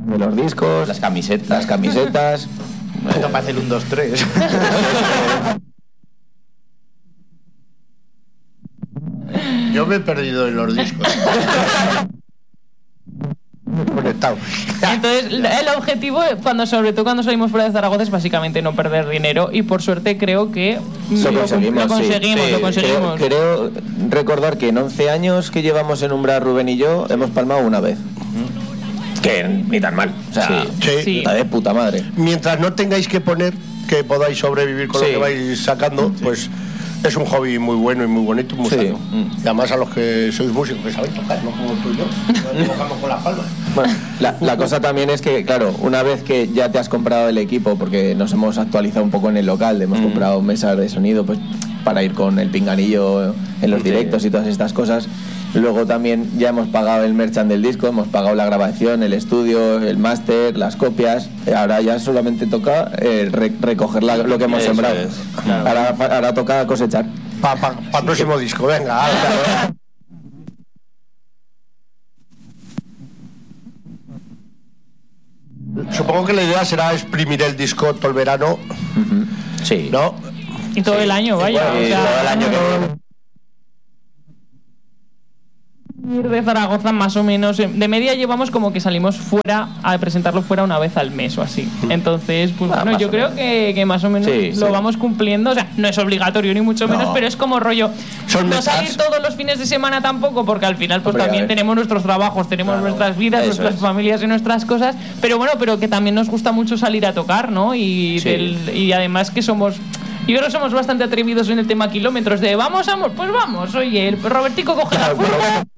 de los discos, las camisetas. No para hacer un 2-3. Yo me he perdido en los discos. Conectado. Entonces, el objetivo, sobre todo cuando salimos fuera de Zaragoza, es básicamente no perder dinero, y por suerte creo que lo conseguimos. Creo recordar que en 11 años que llevamos en Umbra, Rubén y yo, hemos palmado una vez. Que ni tan mal. O sea, está de puta madre. Mientras no tengáis que poner, que podáis sobrevivir con lo que vais sacando, pues es un hobby muy bueno y muy bonito, muy sano. Y además a los que sois músicos, que sabéis tocar, no como tú y yo, no tocamos con las palmas. Bueno, la cosa también es que, claro, una vez que ya te has comprado el equipo, porque nos hemos actualizado un poco en el local, hemos comprado mesas de sonido, pues para ir con el pinganillo en los directos y todas estas cosas. Luego también ya hemos pagado el merchant del disco, hemos pagado la grabación, el estudio, el máster, las copias. Ahora ya solamente toca recoger lo que hemos sembrado. Claro. Ahora toca cosechar. Para el próximo disco, venga. Supongo que la idea será exprimir el disco todo el verano. Sí. ¿No? Y todo el año, vaya. Todo el año que de Zaragoza más o menos de media llevamos como que salimos fuera a presentarlo fuera una vez al mes o así. Entonces pues bueno, yo creo que más o menos lo vamos cumpliendo. O sea, no es obligatorio ni mucho menos, pero es como rollo no salir todos los fines de semana tampoco, porque al final pues también tenemos nuestros trabajos, tenemos nuestras vidas, nuestras familias y nuestras cosas, pero bueno, pero que también nos gusta mucho salir a tocar, ¿no? Y además que somos, yo creo que somos bastante atrevidos en el tema kilómetros, de vamos, pues vamos, oye, el Robertico coge la furgo